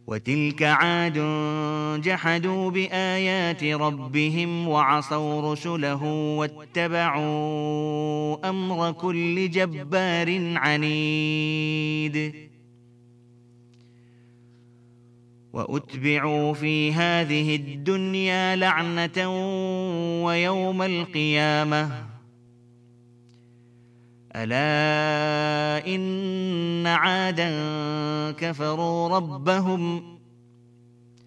وتلك عاد جحدوا بآيات ربهم وعصوا رسله واتبعوا أمر كل جبار عنيد وأتبعوا في هذه الدنيا لعنة ويوم القيامة ألا إن عادا كفروا ربهم